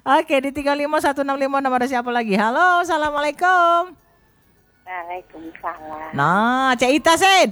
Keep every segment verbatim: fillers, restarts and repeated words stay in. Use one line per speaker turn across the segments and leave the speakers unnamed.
Oke, di tiga lima satu enam lima nomor siapa lagi? Halo, assalamualaikum.
Waalaikumsalam.
Nah, Cik Ita Sin.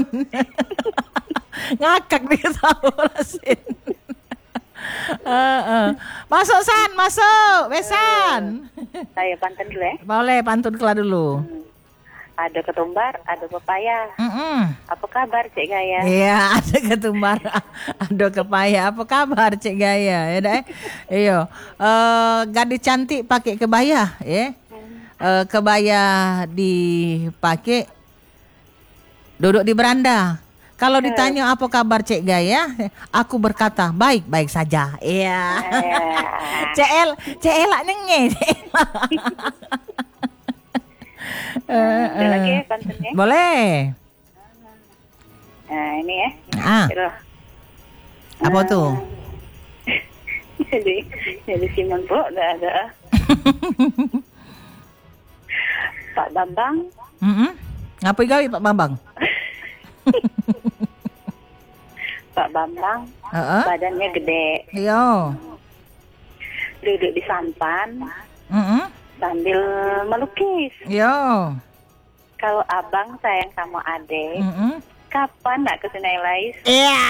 Ngakak dia tahu Sin. Uh, uh. Masuk San, masuk, Besan.
Saya pantun dulu ya.
Boleh pantun kelah dulu.
Hmm. Ada ketumbar, ada pepaya.
Mm-mm.
Apa kabar Cik Gaya?
Iya, ada ketumbar, ada kepaya. Apa kabar Cik Gaya? Ya dah. Iyo, uh, gadis cantik pakai kebaya, ya. Uh, kebaya dipakai duduk di beranda. Kalau ditanya apa kabar Cik Gaya, aku berkata baik baik saja. Iya. Cel, celak nenge.
Ada lagi ya pantunnya?
Boleh.
Nah ini ya.
Ah. Apa uh, tuh?
jadi jadi Simon Pro udah ada. Pak Bambang.
Mm-hmm. Ngapain gawe Pak Bambang?
Pak Bambang,
uh-uh.
badannya gede.
Yo.
Duduk di sampan.
Mm-hmm.
Sambil melukis.
Yo.
Kalau abang sayang sama adek,
mm-hmm.
kapan nak ke Sinailays?
Iya.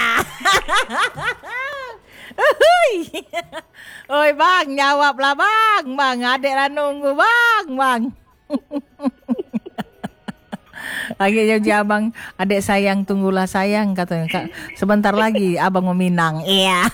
Oi bang, jawablah bang, bang adek lah nunggu bang, bang. Lagi janji abang, adek sayang tunggulah sayang katanya. Kak, sebentar lagi abang mau Minang. Iya.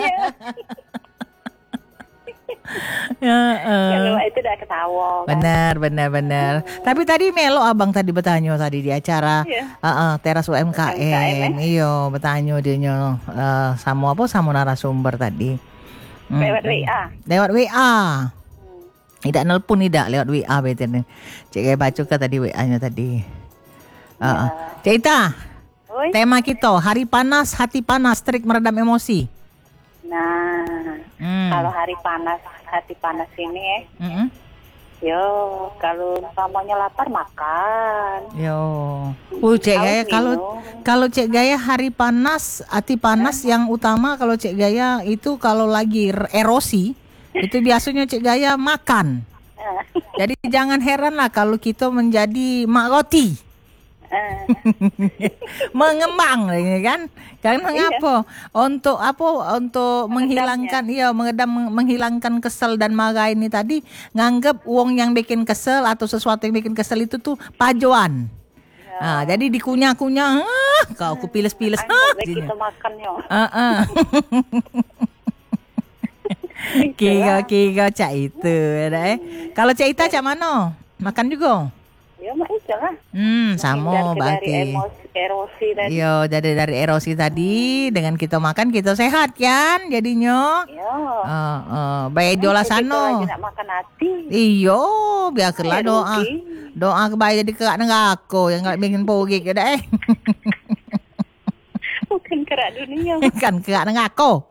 Ya, uh.
Kalau itu udah ketawa.
Benar, kan? benar, benar. Hmm. Tapi tadi Melo abang tadi bertanya tadi di acara yeah. uh, uh, teras U M K M. U M K M eh? Iyo, bertanya dia nyo uh, sama apa sama narasumber tadi. Hmm.
Lewat W A.
Lewat W A. Hmm. Tidak nelpon tidak lewat W A betul nih. Cik Gaya baca ke tadi W A-nya tadi. Uh, uh. Cik Ita. Oi? Tema kita hari panas, hati panas, trik meredam emosi.
Nah, hmm. kalau hari panas, hati panas ini ya, mm-hmm. yo kalau umpamanya lapar makan.
Yo, uh Cik Gaya kalau kalau Cik Gaya hari panas, hati panas hmm? yang utama kalau Cik Gaya itu kalau lagi erosi itu biasanya Cik Gaya makan. Jadi jangan heran lah kalau kita menjadi mak roti. Mengembang kan karena iya. Apa untuk apa untuk menghilangkan iya mengedam menghilangkan kesel dan marah ini tadi nganggap uang yang bikin kesel atau sesuatu yang bikin kesel itu tuh pajoan ya. Nah, jadi dikunyah-kunyah ah, kau aku piles-piles ah,
kita makan yo
uh-uh. Kira-kira cak itu eh. Kalau Cak Ita cak mana makan juga.
Ya mak itu lah.
Hmm, sama berarti.
Dari emosi, erosi tadi.
Yo, dari dari erosi tadi dengan kita makan kita sehat kan jadinya.
Yo.
Uh, uh, baik jola sano.
Nak makan hati.
Iyo, biarlah doa. Doa kebaik jadi kerak neraka yang enggak bikin pogi ke dah eh.
Bukan kerak dunia.
Kan kerak neraka.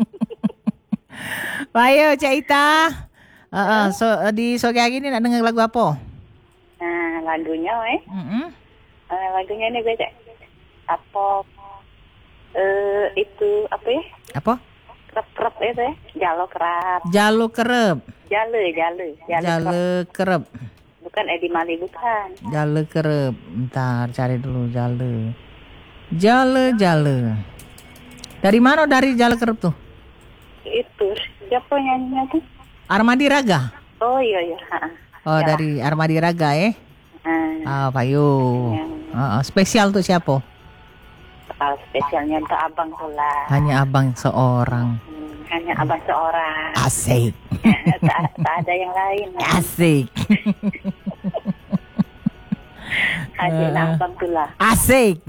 Baik, Cak Ita. Uh, uh, so di sore hari ni nak dengar lagu apa?
Nah, lagunya eh.
Mm-hmm.
Uh, lagunya ini gue cek. Apa uh, itu apa ya?
Apa?
Kerep-kerep itu ya. Jalo kerap.
Jalo kerep.
Jale, jale, jale.
Jale kerep.
Bukan Edi Mali bukan.
Jale kerep. Bentar, cari dulu jale. Jale, jale. Dari mana dari jale kerep tuh?
Itu siapa nyanyinya tuh?
Armadi Raga.
Oh iya iya. Ha.
Oh
ya.
Dari Armadi Raga eh.
Hmm.
Ah, Payu. Ya. Uh, spesial tuh siapa?
Kalau spesialnya untuk abang pula.
Hanya abang seorang.
Hmm, hanya abang seorang.
Asik.
tak, tak ada yang lain.
Asik.
Adik uh, abang pula.
Asik.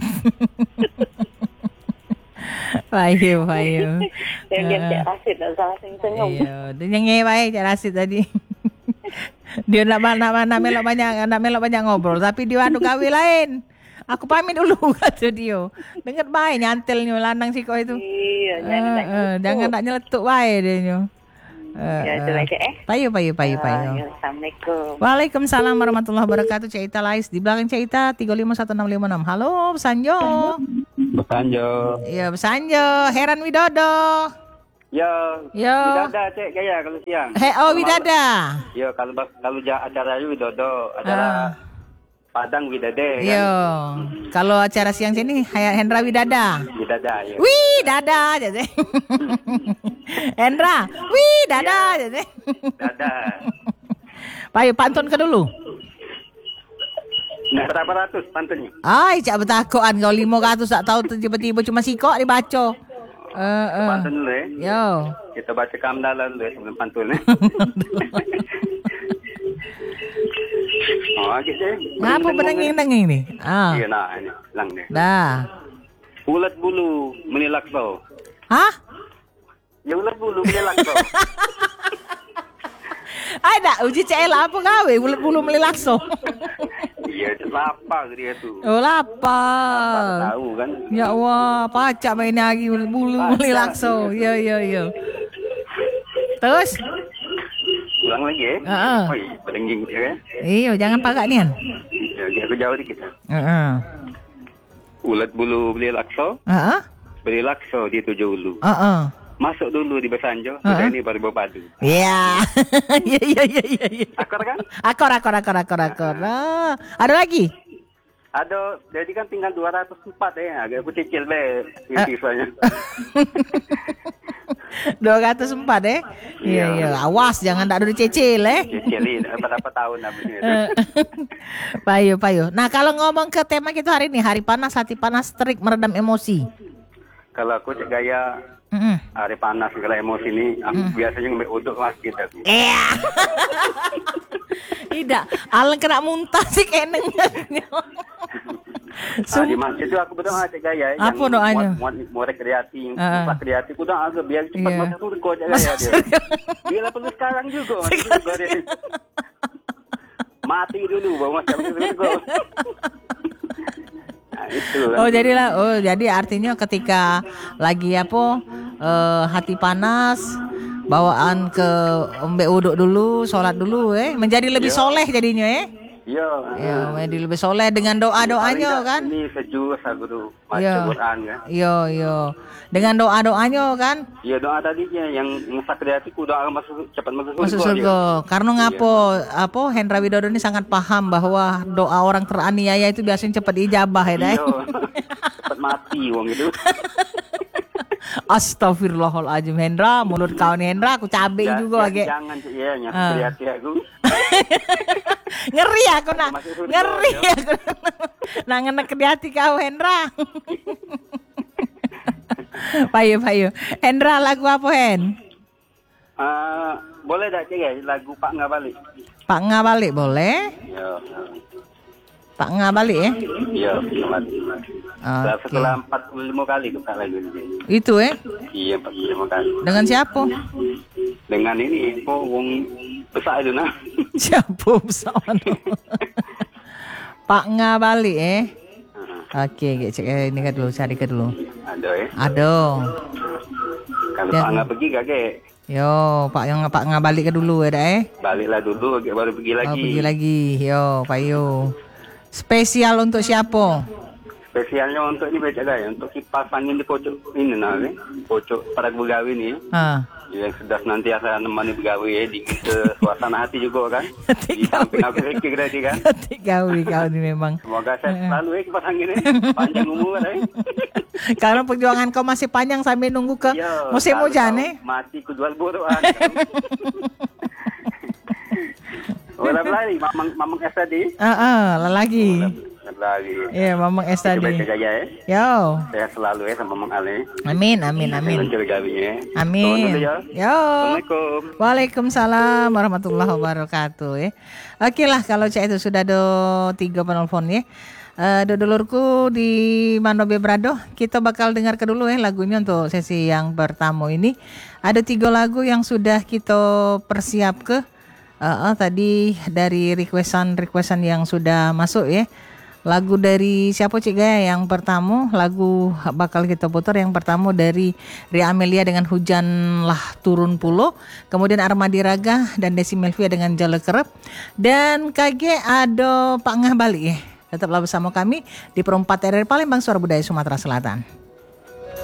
Payu, payu.
Dia Cak Rasid tak salah sing senyum.
Iya, dia nyanyi baik Cak Rasid tadi. Dia nak nak nak melok banyak nak melok banyak ngobrol tapi dia anu gawe lain. Aku pamit dulu kata dia. Dengar baik nyantelnya lanang siko itu.
Iya,
jangan uh, nak uh, jangan nak nyeletuk baik dia nyo. Uh,
ya, itu aja eh.
Payu, payu, payu, payu.
Uh, Assalamualaikum.
Waalaikumsalam warahmatullahi wabarakatuh. Cak Ita Lais di belakang Cak Ita tiga lima satu enam lima enam. Halo, Sanjo.
Besanjo.
Iya, Besanjo. Heran Widodo.
Ya,
Yo.
Widada cek gaya kalau siang.
He, oh Widada.
Ya, kalau kalau acara Widodo, acara
Ah.
Padang Widade kan.
Yo. Kalau acara siang sini Hendra Widada.
Widada ya.
Wih, dada jadi. Hendra, wih, dada jadi.
Dada.
Payo pantun ke dulu.
Nah, berapa ratus pantunnya?
Ay, cak betakoan kau lima ratus tak tahu tiba-tiba cuma sikok dibaca. Eh, eh.
Pantun dulu ya.
Yo.
Kita baca kamdalan dulu ya sebelum pantunnya. Oh, gitu ya.
Ngapa berdenging-denging nih? Ah.
Iya, nah ini lang deh.
Dah.
Ulat bulu menilak bau.
Hah?
Ya ulat bulu menilak bau.
Ay, dah uji C L apa gawe? Ulat bulu melilakso.
Iya, itu lapar dia tuh.
Oh, lapar.
Tahu kan?
Ya Allah, pacak main lagi ulat bulu melilakso. Ya, ya, ya. Terus?
Ulang lagi ya.
Heeh.
Oh, iya, berdenging dia kan.
Iyo, jangan pagak nian.
Ya, aku jauh dikit.
Heeh.
Ulat bulu beli lakso,
Heeh.
beli lakso di tujuh ulu.
Heeh.
Masuk dulu di Besanjo,
Uh-uh.
udah ini baru bawa padu.
Iya. Iya, iya, iya, iya, iya.
Akor kan?
Akor, akor, akor, akor, akor. Ah, ada lagi?
Ada, jadi kan tinggal dua ratus empat ya, agak aku cicil deh
Ah.
sisanya.
dua ratus empat eh? Iya, iya. Awas, jangan tak ada dicicil eh.
Cicilin, berapa tahun namanya.
Eh. Payo, payo. Nah, kalau ngomong ke tema kita hari ini, hari panas, hati panas, terik, meredam emosi.
Kalau aku cek gaya
Mm-mm.
hari panas segala emosi ini, aku biasanya ngambil uduk masjid aku.
Iya. Tidak, Alan kena muntah sih kayaknya.
Ah, di masjid itu aku berdoa cek gaya.
Apa doanya?
Muat muat kreatif,
Ah.
muat kreatif. Aku doa agak biar cepat
Iya.
masuk surga cek gaya
Masuk
dia.
surga.
Bila perlu sekarang juga. Surga dia. Mati dulu baru masuk surga. Nah, itu kan.
Oh jadilah, oh jadi artinya ketika lagi apa eh, hati panas, bawaan ke ombe uduk dulu, sholat dulu, eh menjadi lebih
Iya.
soleh jadinya, eh.
Iya.
Ya, menjadi lebih soleh dengan doa doanya
Paling
kan.
Ini sejus aku tuh baca
Iya.
Quran kan.
Yo yo, dengan doa doanya kan.
Iya doa tadinya yang ngesak kreatif doa masuk cepat masuk surga.
Masuk
dia.
surga. Karena ngapo apa Hendra Widodo ini sangat paham bahwa doa orang teraniaya itu biasanya cepat ijabah ya, Dai.
Iya. Cepat mati wong itu.
Astagfirullahaladzim Hendra, mulut kau nih Hendra, aku cabai
Ya,
juga
ya,
lagi.
Jangan sih ya nyak
Ah.
kreatif aku.
Ngeri aku nak,
Masuk surga,
ngeri
ya.
aku. Nah ngenek di hati kau Hendra. Payu payu. Hendra lagu apa Hen?
Eh, boleh tak cek ya lagu Pak Ngabalik?
Pak Ngabalik boleh?
Iya.
Pak Ngabalik ya?
Iya, selamat. Setelah
Oke.
setelah empat puluh lima kali kita lagu ini.
Itu eh?
Iya, empat puluh lima kali.
Dengan siapa?
Dengan ini, kok wong besar itu nah.
Siapa bersama? Pak Ngabalik eh? Oke, okay, cek eh, ini kan dulu, cari ke dulu.
Ada ya.
Ada.
Kalau
Ya.
Pak nggak pergi kakek,
Yo, Pak yang Pak Ngabalik ke dulu ya, dah eh?
baliklah dulu, kakek baru pergi lagi.
Oh, pergi lagi. Yo, Pak Yo. Spesial untuk siapa?
Spesialnya untuk ini baca gaya, untuk kipas angin di pojok ini nah, eh. pojok para pegawai ini,
Ah.
yang sudah senantiasa menemani pegawai ya, di ke suasana hati juga kan. Di
Ketika
samping aku Eki berarti kan.
ketika kau ini memang.
Semoga saya selalu ya kipas angin ini, panjang umur eh.
Karena perjuangan kau masih panjang sampai nunggu ke
Iya,
musim
kalau
hujan
tahu
eh.
Mati ku jual buruan. Orang lari, mamang mamang es tadi.
Ah, ah, lagi.
Lari.
Iya, Mamang Es tadi.
Baca gaya ya.
Yo.
Saya selalu ya sama Mamang Ali.
Amin, amin, amin.
Lancar gawinya.
Amin.
Dulu ya.
Yo.
Assalamualaikum.
Waalaikumsalam warahmatullahi wabarakatuh ya. Oke lah kalau cak itu sudah do tiga penelpon ya. Uh, dulurku di Manobe Brado, kita bakal dengar ke dulu ya lagunya untuk sesi yang pertama ini. Ada tiga lagu yang sudah kita persiap ke. Uh, uh, tadi dari requestan-requestan yang sudah masuk ya. Lagu dari siapa Cik Gaya yang pertama, lagu bakal kita putar yang pertama dari Ria Amelia dengan Hujanlah Turun Pulo, kemudian Armadi Raga dan Desi Melvia dengan Jala Kerep, dan K G ada Pak Ngah Bali ya. Tetaplah bersama kami di Perempat R R Palembang Suara Budaya Sumatera Selatan.